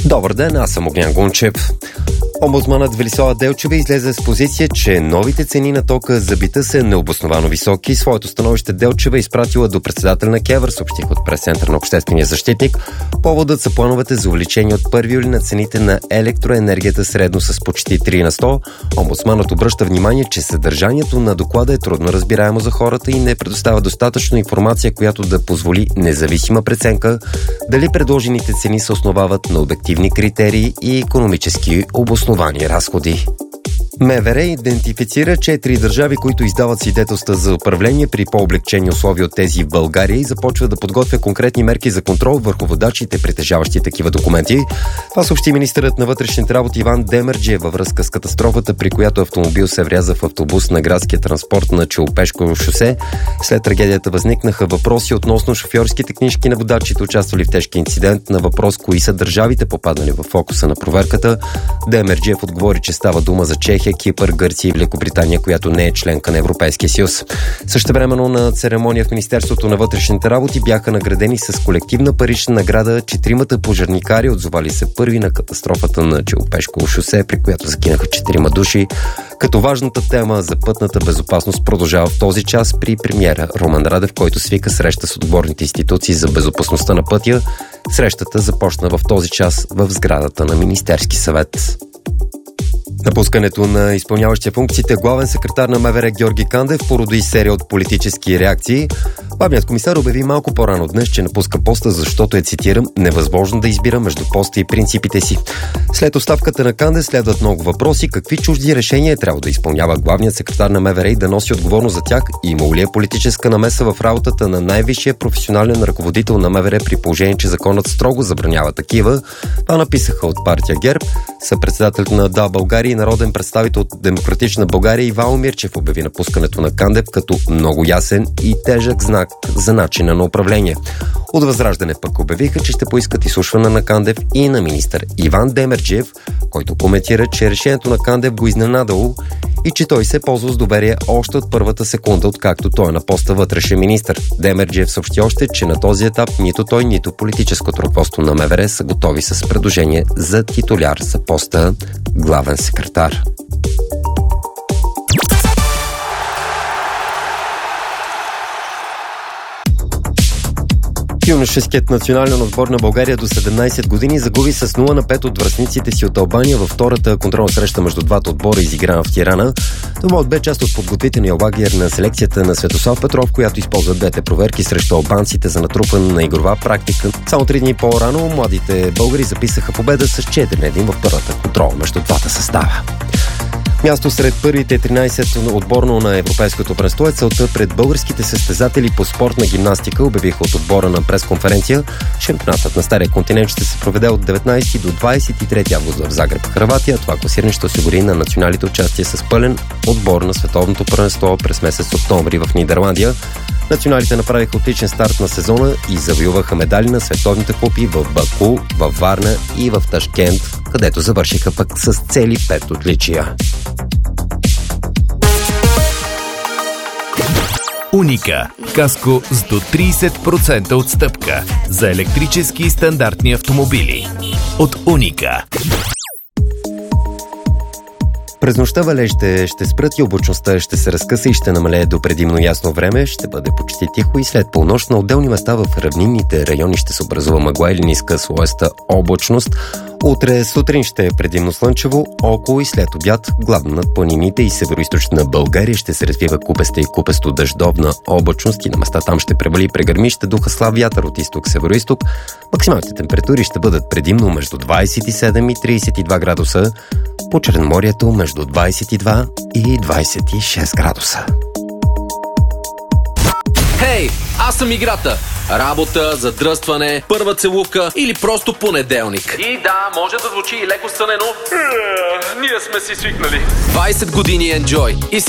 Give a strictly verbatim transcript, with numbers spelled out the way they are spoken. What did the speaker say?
Добър ден, аз съм Огнян Гунчев. Омбудсманът Велислава Делчева излезе с позиция, че новите цени на тока за бита са необосновано високи. Своето становище Делчева изпратила до председателя на КЕВР, съобщих от пресцентър на обществения защитник. Поводът са плановете за увеличение от първи юли на цените на електроенергията средно с почти три на сто. Омбудсманът обръща внимание, че съдържанието на доклада е трудно разбираемо за хората и не предоставя достатъчно информация, която да позволи независима преценка дали предложените цени се основават на обективни критерии и икономически обосновани разходи. МВР идентифицира четири държави, които издават свидетелства за управление при по-облегчени условия от тези в България и започва да подготвя конкретни мерки за контрол върху водачите, притежаващи такива документи. Това съобщи министърът на вътрешните работи Иван Демерджиев във връзка с катастрофата, при която автомобил се вряза в автобус на градския транспорт на Челопешко шосе. След трагедията възникнаха въпроси относно шофьорските книжки на водачите, участвали в тежки инцидент. На въпрос кои са държавите, попаднали в фокуса на проверката, Демерджиев отговори, че става дума за Чехия, Кипър, Гърция и Великобритания, която не е членка на Европейския съюз. Същевременно на церемония в Министерството на вътрешните работи бяха наградени с колективна парична награда четиримата пожарникари, отзовали се първи на катастрофата на Челопешко шосе, при която загинаха четирима души. Като важната тема за пътната безопасност продължава в този час при премиера Румен Радев, който свика среща с отговорните институции за безопасността на пътя. Срещата започна в този час в сградата на Министерски съвет. Напускането на изпълняващия функциите главен секретар на МВР Георги Кандев породи серия от политически реакции. Главният комисар обяви малко по-рано днес, че напуска поста, защото е, цитирам, невъзможно да избира между поста и принципите си. След оставката на Кандев следват много въпроси. Какви чужди решения трябва да изпълнява главният секретар на МВР и да носи отговорност за тях? Имало ли е политическа намеса в работата на най-висшия професионален ръководител на МВР, при положение, че законът строго забранява такива? Това написаха от партия ГЕРБ. Съпредседателят на Да, България и народен представител от Демократична България Ивайло Мирчев обяви напускането на Кандев като много ясен и тежък знак за начина на управление. От Възраждане пък обявиха, че ще поискат изслушване на Кандев и на министър Иван Демерджиев, който коментира, че решението на Кандев го изненадало и че той се ползва с доверие още от първата секунда, откакто той е на поста вътрешен министър. Демерджиев съобщи още, че на този етап нито той, нито политическото ръководство на МВР са готови с предложение за титуляр за поста главен секретар. Юношеският национален отбор на България до седемнайсет години загуби с нула на пет от връстниците си от Албания във втората контролна среща между двата отбора, изиграна в Тирана. Това бе част от подготвителния лагер на селекцията на Светослав Петров, която използва двете проверки срещу албанците за натрупване на игрова практика. Само три дни по-рано младите българи записаха победа с четири на един във втората контрола между двата състава. Място сред първите тринайсет отборно на Европейското първенство е целта пред българските състезатели по спортна гимнастика, обявиха от отбора на пресконференция. Шампионатът на Стария континент ще се проведе от деветнайсети до двайсет и трети август в Загреб, Хърватия. Това класиране ще осигури на националите участие с пълен отбор на световното първенство през месец октомври в Нидерландия. Националите направиха отличен старт на сезона и завоюваха медали на световните купи в Баку, във Варна и в Ташкент, където завършиха пък с цели пет отличия. Уника. Каско с до трийсет процента отстъпка за електрически и стандартни автомобили. От Уника. През нощта валежите ще спрат и облачността ще се разкъса и ще намалее до предимно ясно време. Ще бъде почти тихо и след полунощ на отделни места в равнинните райони ще се образува мъгла или ниска слоеста облачност. Утре сутрин ще е предимно слънчево, около и след обяд главно над планините и североизточна България ще се развива купеста и купесто дъждовна облачност и на места там ще превали прегърми, ще духа слаб вятър от изток-североизток. Максималните температури ще бъдат предимно между двайсет и седем и трийсет и два градуса, по Черноморието между двайсет и два и двайсет и шест градуса. Хей, аз съм играта. Работа, задръстване, първа целувка или просто понеделник. И да, може да звучи и леко стънено. Ние сме си свикнали. двайсет години Enjoy. И